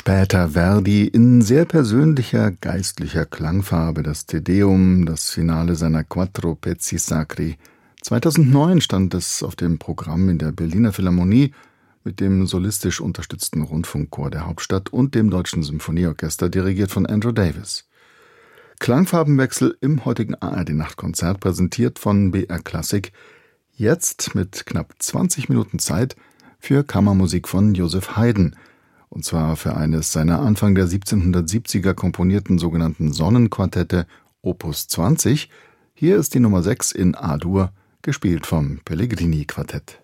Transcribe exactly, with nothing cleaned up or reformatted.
später Verdi in sehr persönlicher geistlicher Klangfarbe, das Te Deum, das Finale seiner Quattro Pezzi Sacri. zweitausendneun stand es auf dem Programm in der Berliner Philharmonie mit dem solistisch unterstützten Rundfunkchor der Hauptstadt und dem Deutschen Symphonieorchester, dirigiert von Andrew Davis. Klangfarbenwechsel im heutigen A R D-Nachtkonzert, präsentiert von B R Klassik, jetzt mit knapp zwanzig Minuten Zeit für Kammermusik von Joseph Haydn, und zwar für eines seiner Anfang der siebzehnhundertsiebziger komponierten sogenannten Sonnenquartette Opus zwanzig. Hier ist die Nummer sechs in A-Dur, gespielt vom Pellegrini-Quartett.